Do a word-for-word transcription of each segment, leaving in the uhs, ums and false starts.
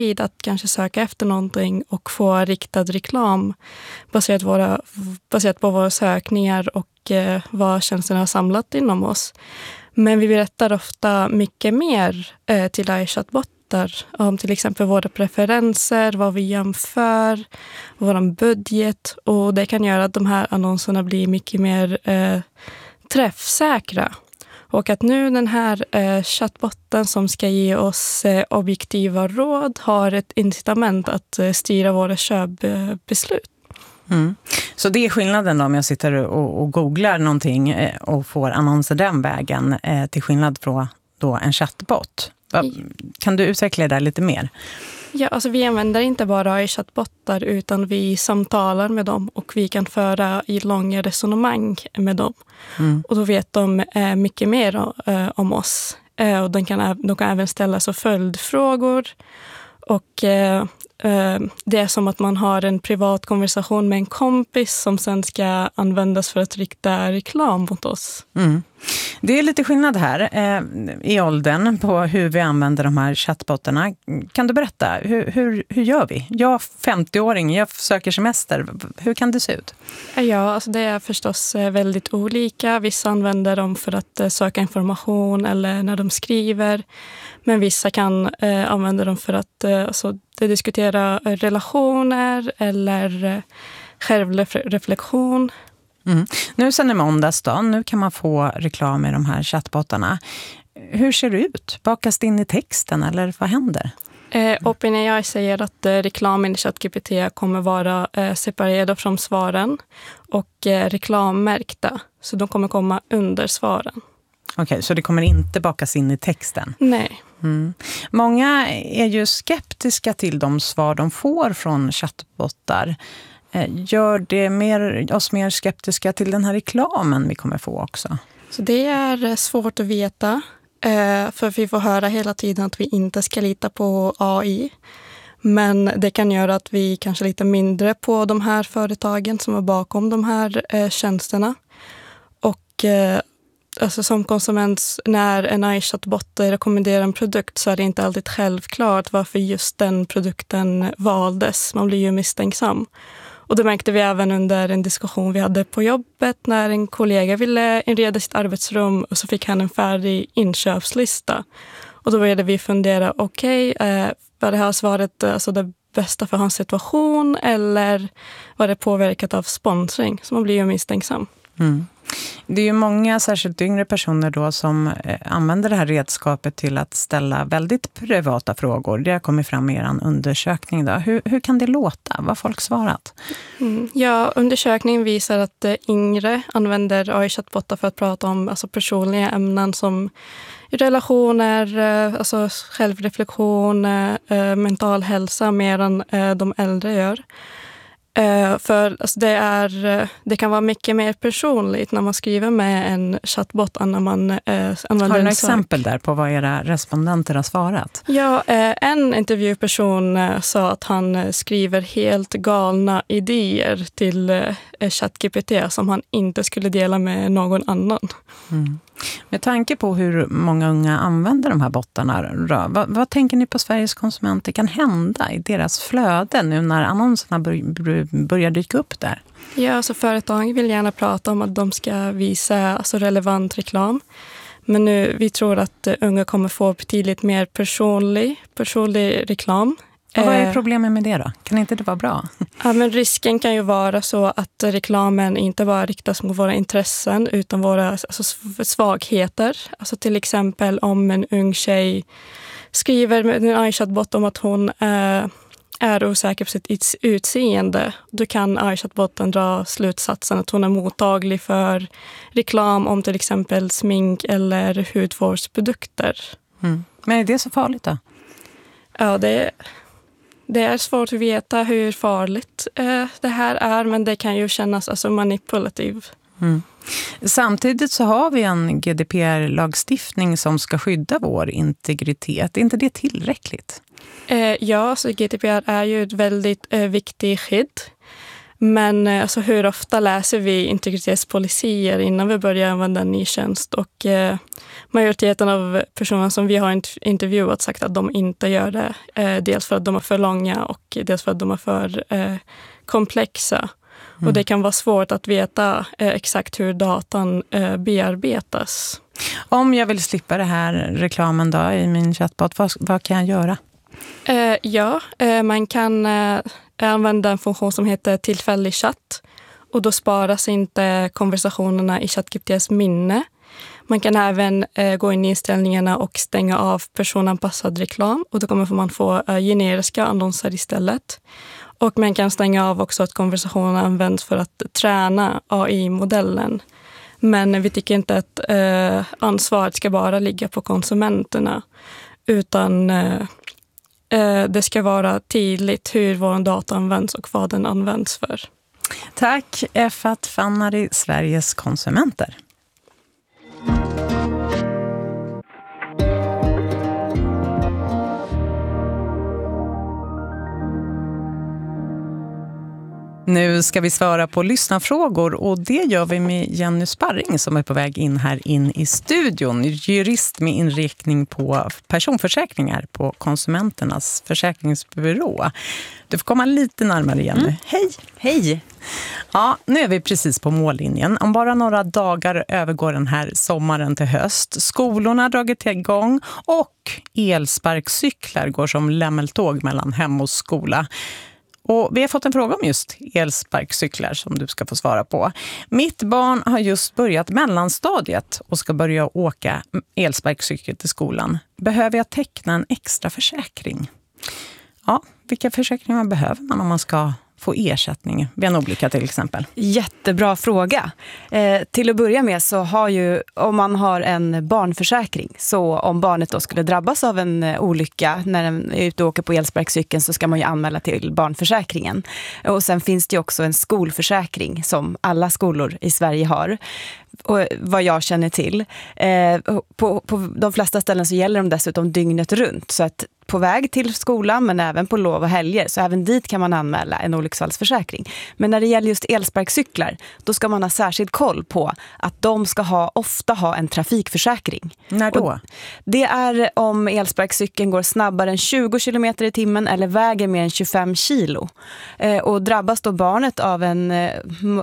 tid att kanske söka efter någonting och få riktad reklam baserat, våra, baserat på våra sökningar och eh, vad tjänsten har samlat inom oss. Men vi berättar ofta mycket mer eh, till iChatbottar om till exempel våra preferenser, vad vi jämför, vår budget, och det kan göra att de här annonserna blir mycket mer eh, träffsäkra. Och att nu den här eh, chattbotten som ska ge oss eh, objektiva råd har ett incitament att eh, styra våra köpbeslut. Mm. Så det är skillnaden då om jag sitter och, och googlar någonting eh, och får annonser den vägen eh, till skillnad från då en chattbot. Va, kan du utveckla det där lite mer? Ja, alltså vi använder inte bara iChatbottar utan vi samtalar med dem och vi kan föra i långa resonemang med dem. Mm. Och då vet de eh, mycket mer eh, om oss. Eh, och de kan, de kan även ställa så följdfrågor. Och eh, eh, det är som att man har en privat konversation med en kompis som sen ska användas för att rikta reklam mot oss. Mm. Det är lite skillnad här eh, i åldern på hur vi använder de här chattbottarna. Kan du berätta, hur, hur, hur gör vi? Jag är femtio-åring, jag söker semester. Hur kan det se ut? Ja, alltså det är förstås väldigt olika. Vissa använder dem för att söka information eller när de skriver. Men vissa kan eh, använda dem för att eh, alltså, diskutera relationer eller eh, självreflektion. Mm. Nu sen är måndags då, nu kan man få reklam i de här chattbottarna. Hur ser det ut? Bakas det in i texten eller vad händer? Eh, OpenAI säger att eh, reklamen i ChatGPT kommer vara eh, separerade från svaren och eh, reklammärkta. Så de kommer komma under svaren. Okej, okay, så det kommer inte bakas in i texten? Nej. Mm. Många är ju skeptiska till de svar de får från chattbottar. Gör det mer, oss mer skeptiska till den här reklamen vi kommer få också? Så det är svårt att veta. För vi får höra hela tiden att vi inte ska lita på A I. Men det kan göra att vi kanske litar mindre på de här företagen som är bakom de här tjänsterna. Och alltså som konsument, när en iChatbot rekommenderar en produkt så är det inte alltid självklart varför just den produkten valdes. Man blir ju misstänksam. Och det märkte vi även under en diskussion vi hade på jobbet när en kollega ville inreda sitt arbetsrum och så fick han en färdig inköpslista. Och då började vi fundera, okej, okay, eh, var det här svaret alltså det bästa för hans situation eller var det påverkat av sponsring? Så man blir ju misstänksam. Mm. Det är ju många, särskilt yngre personer då, som eh, använder det här redskapet till att ställa väldigt privata frågor. Det har kommit fram i er undersökning då. Hur, hur kan det låta? Vad har folk svarat? Mm. Ja, undersökningen visar att eh, yngre använder iChatbottar för att prata om alltså, personliga ämnen som relationer, eh, alltså självreflektion, eh, mental hälsa mer än eh, de äldre gör. Uh, för alltså, det, är, det kan vara mycket mer personligt när man skriver med en chattbot än när man uh, använder en. Har du några exempel där på vad era respondenter har svarat? Ja, uh, en intervjuperson uh, sa att han uh, skriver helt galna idéer till uh, ChatGPT som han inte skulle dela med någon annan. Mm. Med tanke på hur många unga använder de här bottarna, vad, vad tänker ni på Sveriges konsumenter kan hända i deras flöden nu när annonserna bör, börjar dyka upp där? Ja, alltså företag vill gärna prata om att de ska visa alltså relevant reklam. Men nu, vi tror att unga kommer få betydligt mer personlig, personlig reklam. Och vad är problemet med det då? Kan inte det vara bra? Ja, men risken kan ju vara så att reklamen inte bara riktas mot våra intressen utan våra alltså, svagheter. Alltså till exempel om en ung tjej skriver med en iChatbot om att hon äh, är osäker på sitt utseende. Då kan iChatbotten dra slutsatsen att hon är mottaglig för reklam om till exempel smink eller hudvårdsprodukter. Mm. Men är det så farligt då? Ja, det är... Det är svårt att veta hur farligt eh, det här är, men det kan ju kännas alltså manipulativ. Mm. Samtidigt så har vi en G D P R-lagstiftning som ska skydda vår integritet. Är inte det tillräckligt? Eh, ja, så G D P R är ju ett väldigt eh, viktigt skydd. Men alltså, hur ofta läser vi integritetspolicier innan vi börjar använda en ny tjänst? Och eh, majoriteten av personer som vi har intervjuat sagt att de inte gör det. Eh, dels för att de är för långa och dels för att de är för eh, komplexa. Mm. Och det kan vara svårt att veta eh, exakt hur datan eh, bearbetas. Om jag vill slippa det här reklamen då i min chatbot, vad, vad kan jag göra? Eh, ja, eh, man kan eh, använda en funktion som heter tillfällig chatt. Och då sparas inte konversationerna i ChatGPTs minne. Man kan även eh, gå in i inställningarna och stänga av personanpassad reklam. Och då kommer man få eh, generiska annonser istället. Och man kan stänga av också att konversationen används för att träna A I-modellen. Men vi tycker inte att eh, ansvaret ska bara ligga på konsumenterna. Utan eh, eh, det ska vara tydligt hur vår data används och vad den används för. Tack Effat Fannari, Sveriges konsumenter. Nu ska vi svara på lyssnarfrågor och det gör vi med Jenny Sparring som är på väg in här in i studion. Jurist med inriktning på personförsäkringar på Konsumenternas försäkringsbyrå. Du får komma lite närmare Jenny. Mm. Hej! Hej! Ja, nu är vi precis på mållinjen. Om bara några dagar övergår den här sommaren till höst. Skolorna har dragit igång och elsparkcyklar går som lämmeltåg mellan hem och skola. Och vi har fått en fråga om just elsparkcyklar som du ska få svara på. Mitt barn har just börjat mellanstadiet och ska börja åka elsparkcykel till skolan. Behöver jag teckna en extra försäkring? Ja, vilka försäkringar behöver man om man ska få ersättning vid en olycka till exempel? Jättebra fråga. Eh, till att börja med så har ju, om man har en barnförsäkring, så om barnet då skulle drabbas av en olycka när den är ute och åker på elsparkcykeln, så ska man ju anmäla till barnförsäkringen. Och sen finns det ju också en skolförsäkring som alla skolor i Sverige har. Och vad jag känner till. Eh, på, på de flesta ställen så gäller de dessutom dygnet runt, så att på väg till skolan men även på lov och helger, så även dit kan man anmäla en olycksfallsförsäkring. Men när det gäller just elsparkcyklar, då ska man ha särskild koll på att de ska ha, ofta ha en trafikförsäkring. När då? Och det är om elsparkcykeln går snabbare än tjugo kilometer i timmen eller väger mer än tjugofem kilo. Eh, och drabbas då barnet av en eh,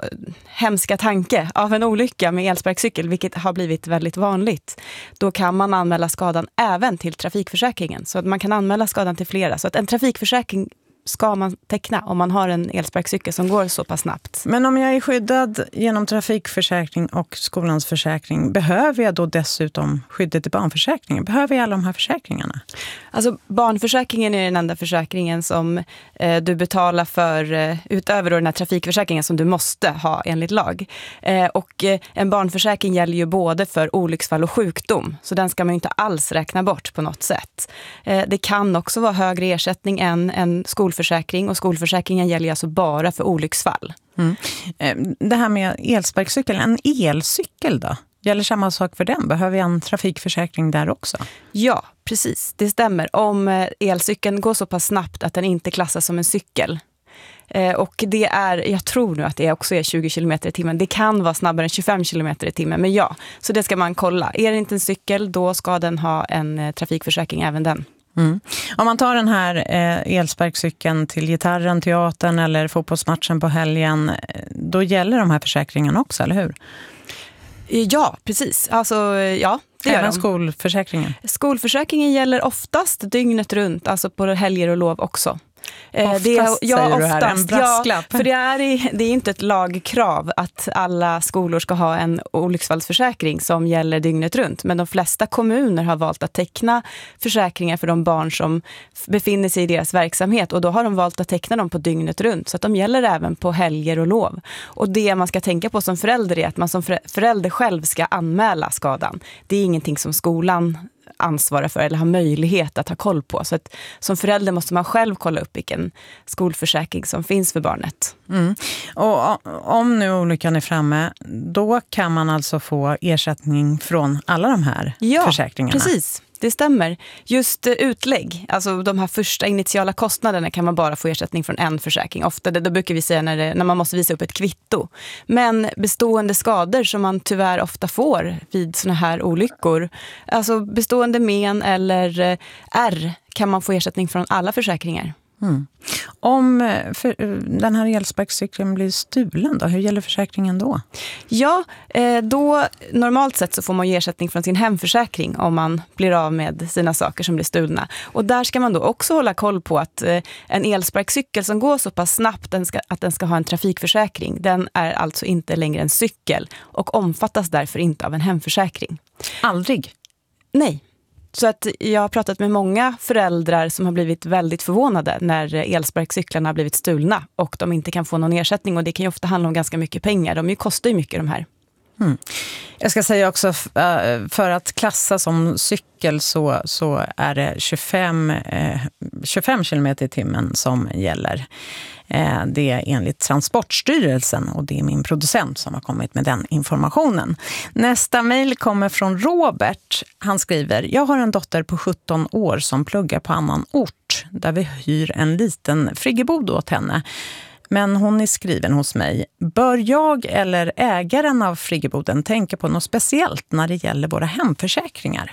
hemska tanke, av en olycka med elsparkcykel, vilket har blivit väldigt vanligt, då kan man anmäla skadan även till trafikförsäkringen. Så att man kan anmäla skadan till flera. Så att en trafikförsäkring ska man teckna om man har en elsparkcykel som går så pass snabbt. Men om jag är skyddad genom trafikförsäkring och skolans försäkring, behöver jag då dessutom skyddet i barnförsäkringen? Behöver jag alla de här försäkringarna? Alltså barnförsäkringen är den enda försäkringen som eh, du betalar för eh, utöver den här trafikförsäkringen som du måste ha enligt lag. Eh, och eh, en barnförsäkring gäller ju både för olycksfall och sjukdom, så den ska man ju inte alls räkna bort på något sätt. Eh, det kan också vara högre ersättning än en skolförsäkring, och skolförsäkringen gäller alltså bara för olycksfall. Mm. Det här med elsparkcykel, en elcykel då? Gäller samma sak för den? Behöver jag en trafikförsäkring där också? Ja, precis. Det stämmer. Om elcykeln går så pass snabbt att den inte klassas som en cykel. Och det är, jag tror nu att det också är tjugo kilometer i timmen. Det kan vara snabbare än tjugofem kilometer i timmen, men ja. Så det ska man kolla. Är det inte en cykel, då ska den ha en trafikförsäkring, även den. Mm. Om man tar den här eh, elsparkcykeln till gitarren, teatern eller fotbollsmatchen på helgen, då gäller de här försäkringarna också, eller hur? Ja, precis. Alltså, ja, det Även gör de. Skolförsäkringen? Skolförsäkringen gäller oftast dygnet runt, alltså på helger och lov också. Oftast, det är, ja, säger oftast, du här, en brasklapp. Ja, för det är, det är inte ett lagkrav att alla skolor ska ha en olycksfallsförsäkring som gäller dygnet runt. Men de flesta kommuner har valt att teckna försäkringar för de barn som befinner sig i deras verksamhet. Och då har de valt att teckna dem på dygnet runt, så att de gäller även på helger och lov. Och det man ska tänka på som förälder är att man som förälder själv ska anmäla skadan. Det är ingenting som skolan ansvara för eller ha möjlighet att ha koll på. Så att som förälder måste man själv kolla upp vilken skolförsäkring som finns för barnet. Mm. Och om nu olyckan är framme, då kan man alltså få ersättning från alla de här ja, försäkringarna? Precis. det stämmer. Just utlägg, alltså de här första initiala kostnaderna kan man bara få ersättning från en försäkring. Ofta det, då brukar vi säga när, det, när man måste visa upp ett kvitto. Men bestående skador som man tyvärr ofta får vid såna här olyckor, alltså bestående men eller ärr, kan man få ersättning från alla försäkringar. Mm. Om för, den här elsparkcykeln blir stulen då, hur gäller försäkringen då? Ja, då normalt sett så får man ju ersättning från sin hemförsäkring om man blir av med sina saker som blir stulna. Och där ska man då också hålla koll på att en elsparkcykel som går så pass snabbt den ska, att den ska ha en trafikförsäkring, den är alltså inte längre en cykel och omfattas därför inte av en hemförsäkring. Aldrig? Nej. Så att jag har pratat med många föräldrar som har blivit väldigt förvånade när elsparkcyklarna har blivit stulna och de inte kan få någon ersättning, och det kan ju ofta handla om ganska mycket pengar. De kostar ju mycket de här. Mm. Jag ska säga också, för att klassa som cykel så, så är det tjugofem, eh, tjugofem kilometer i timmen som gäller. Eh, det är enligt Transportstyrelsen, och det är min producent som har kommit med den informationen. Nästa mejl kommer från Robert. Han skriver: jag har en dotter på sjutton år som pluggar på annan ort där vi hyr en liten friggebod åt henne. Men hon är skriven hos mig. Bör jag eller ägaren av friggeboden tänka på något speciellt när det gäller våra hemförsäkringar?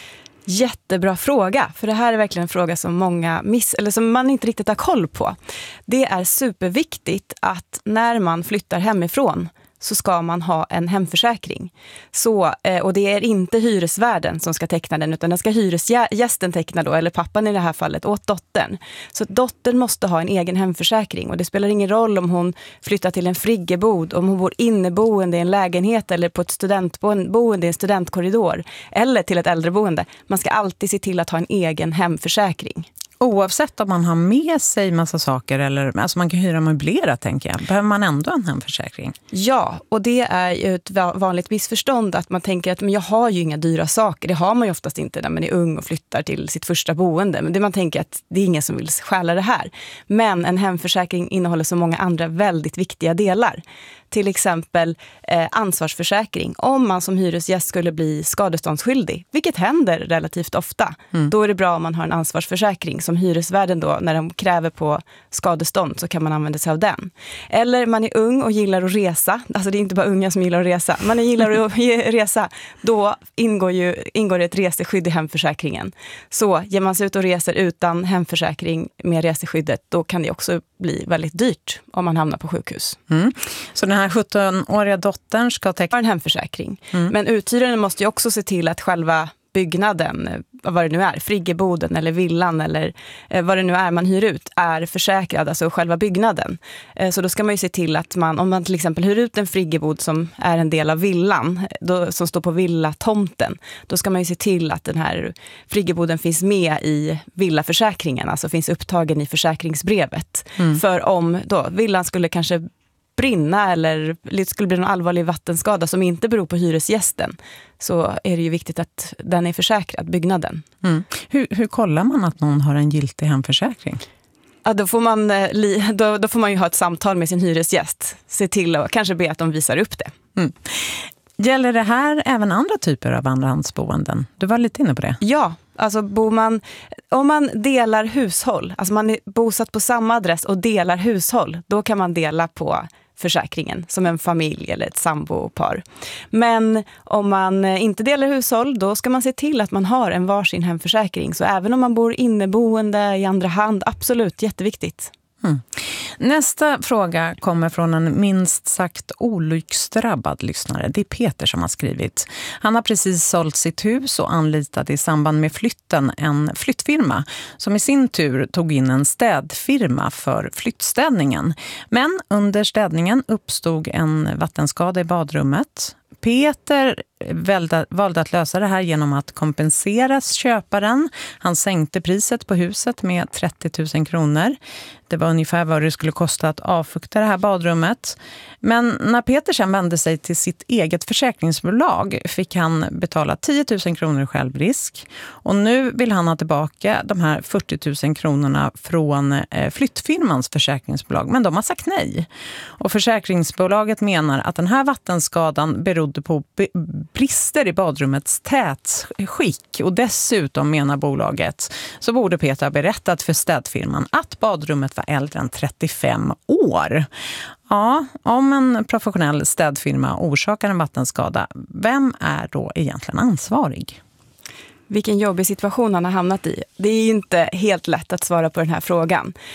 Jättebra fråga, för det här är verkligen en fråga som många miss, eller som man inte riktigt har koll på. Det är superviktigt att när man flyttar hemifrån så ska man ha en hemförsäkring. Så, och det är inte hyresvärden som ska teckna den, utan den ska hyresgästen teckna då, eller pappan i det här fallet, åt dottern. Så dottern måste ha en egen hemförsäkring, och det spelar ingen roll om hon flyttar till en friggebod, om hon bor inneboende i en lägenhet eller på ett studentboende i en studentkorridor eller till ett äldreboende. Man ska alltid se till att ha en egen hemförsäkring. Oavsett om man har med sig massa saker, eller alltså man kan hyra möblerat, tänker jag. Behöver man ändå en hemförsäkring? Ja, och det är ju ett vanligt missförstånd att man tänker att men jag har ju inga dyra saker. Det har man ju oftast inte när man är ung och flyttar till sitt första boende. Men det man tänker att det är ingen som vill stjäla det här. Men en hemförsäkring innehåller så många andra väldigt viktiga delar. Till exempel eh, ansvarsförsäkring. Om man som hyresgäst skulle bli skadeståndsskyldig, vilket händer relativt ofta, mm. då är det bra om man har en ansvarsförsäkring. Som hyresvärden då, när de kräver på skadestånd, så kan man använda sig av den. Eller man är ung och gillar att resa. Alltså det är inte bara unga som gillar att resa. Man är gillar att resa. Då ingår, ju, ingår det ett reseskydd i hemförsäkringen. Så ger man sig ut och reser utan hemförsäkring med reseskyddet, då kan det också bli väldigt dyrt om man hamnar på sjukhus. Mm. Så den här sjutton-åriga dottern ska täcka en hemförsäkring. Mm. Men uthyraren måste ju också se till att själva byggnaden, vad det nu är, friggeboden eller villan eller eh, vad det nu är man hyr ut, är försäkrad, alltså själva byggnaden. Eh, så då ska man ju se till att man, om man till exempel hyr ut en friggebod som är en del av villan, då, som står på villatomten, då ska man ju se till att den här friggeboden finns med i villaförsäkringen, alltså finns upptagen i försäkringsbrevet. Mm. För om då villan skulle kanske brinna eller det skulle bli någon allvarlig vattenskada som inte beror på hyresgästen, så är det ju viktigt att den är försäkrad, byggnaden. Mm. Hur, hur kollar man att någon har en giltig hemförsäkring? Ja, då, får man, då, då får man ju ha ett samtal med sin hyresgäst. Se till och kanske be att de visar upp det. Mm. Gäller det här även andra typer av andrahandsboenden? Du var lite inne på det. Ja, alltså bor man, om man delar hushåll, alltså man är bosatt på samma adress och delar hushåll, då kan man dela på försäkringen som en familj eller ett sambopar. Men om man inte delar hushåll, då ska man se till att man har en varsin hemförsäkring. Så även om man bor inneboende i andra hand, absolut jätteviktigt. Mm. Nästa fråga kommer från en minst sagt olycksdrabbad lyssnare. Det är Peter som har skrivit. Han har precis sålt sitt hus och anlitade i samband med flytten en flyttfirma som i sin tur tog in en städfirma för flyttstädningen. Men under städningen uppstod en vattenskada i badrummet. Peter valde, valde att lösa det här genom att kompensera köparen. Han sänkte priset på huset med trettio tusen kronor. Det var ungefär vad det skulle kosta att avfukta det här badrummet. Men när Peter sedan vände sig till sitt eget försäkringsbolag fick han betala tio tusen kronor självrisk. Och nu vill han ha tillbaka de här fyrtio tusen kronorna från flyttfirmans försäkringsbolag. Men de har sagt nej. Och försäkringsbolaget menar att den här vattenskadan beror berodde på brister i badrummets tätskick. Och dessutom, menar bolaget, så borde Peter ha berättat för städfirman att badrummet var äldre än trettiofem år. Ja, om en professionell städfirma orsakar en vattenskada, vem är då egentligen ansvarig? Vilken jobbig situation han har hamnat i. Det är inte helt lätt att svara på den här frågan.